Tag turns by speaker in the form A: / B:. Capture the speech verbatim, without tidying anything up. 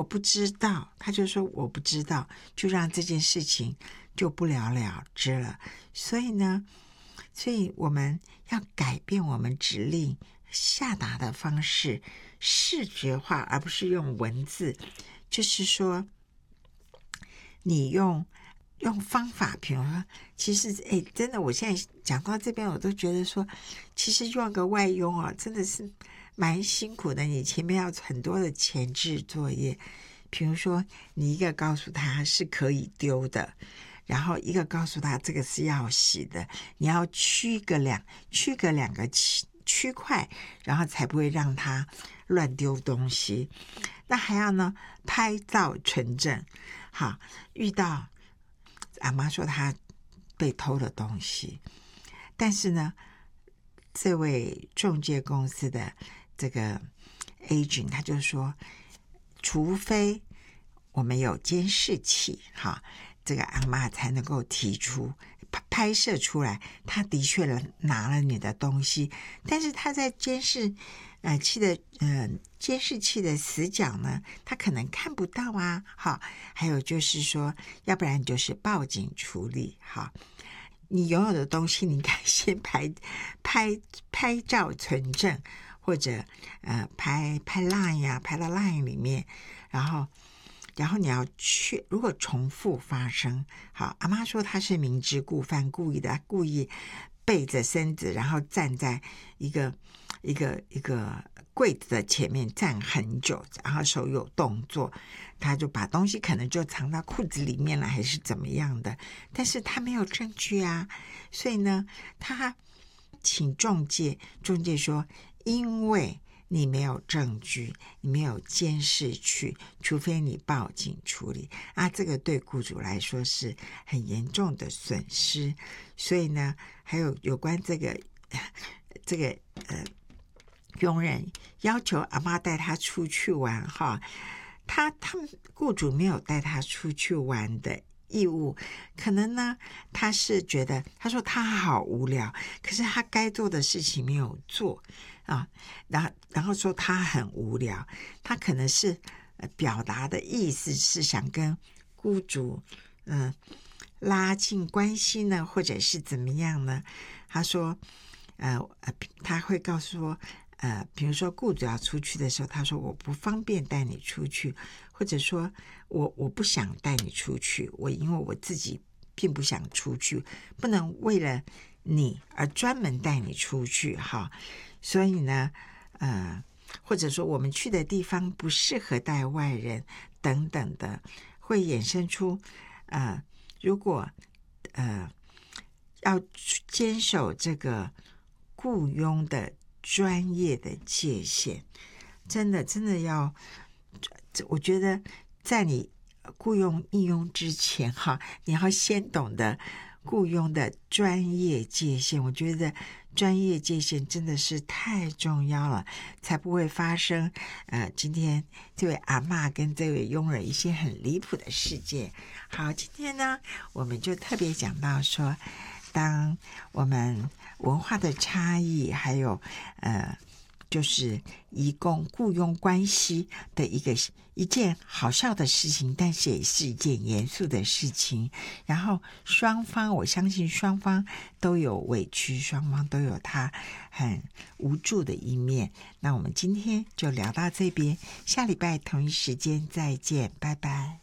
A: 不知道，他就说我不知道，就让这件事情就不了了之了。所以呢，所以我们要改变我们指令下达的方式，视觉化，而不是用文字。就是说，你用用方法，比如说，其实哎，真的，我现在讲到这边，我都觉得说，其实用个外佣啊，真的是蛮辛苦的。你前面要很多的前置作业，比如说，你一个告诉他是可以丢的，然后一个告诉他这个是要洗的，你要区个两区个两个区区块，然后才不会让他乱丢东西。那还要呢，拍照存证。好，遇到阿妈说她被偷了东西，但是呢，这位中介公司的这个 agent 他就说，除非我们有监视器，哈，这个阿妈才能够提出拍摄出来，他的确拿了你的东西，但是他在监视呃器的呃监视器的死角呢，他可能看不到啊，好，还有就是说，要不然就是报警处理，好，你拥有的东西，你该先拍拍拍照存证，或者呃拍拍 line 呀、啊，拍到 line 里面，然后。然后你要去，如果重复发生，好，阿妈说她是明知故犯，故意的，故意背着身子，然后站在一个一个一个柜子的前面站很久，然后手有动作，他就把东西可能就藏到裤子里面了，还是怎么样的，但是他没有证据啊，所以呢，他请仲介，仲介说，因为你没有证据，你没有监视器，除非你报警处理啊，这个对雇主来说是很严重的损失。所以呢，还有有关这个这个呃佣人要求阿妈带他出去玩哈，他他们雇主没有带他出去玩的义务，可能呢他是觉得，他说他好无聊，可是他该做的事情没有做啊，然后然后说他很无聊，他可能是、呃、表达的意思是想跟雇主嗯、呃、拉近关系呢，或者是怎么样呢？他说呃呃他会告诉说呃，比如说雇主要出去的时候，他说我不方便带你出去，或者说我我不想带你出去，我因为我自己并不想出去，不能为了你而专门带你出去哈。所以呢，呃，或者说我们去的地方不适合带外人等等的，会衍生出呃，如果呃要坚守这个雇佣的专业的界限，真的真的要，我觉得在你雇佣应用之前哈，你要先懂得雇佣的专业界限。我觉得专业界限真的是太重要了，才不会发生呃今天这位阿嬷跟这位佣人一些很离谱的事件。好，今天呢我们就特别讲到说，当我们文化的差异，还有呃，就是移工雇佣关系的一个一件好笑的事情，但是也是一件严肃的事情。然后双方，我相信双方都有委屈，双方都有他很无助的一面。那我们今天就聊到这边，下礼拜同一时间再见，拜拜。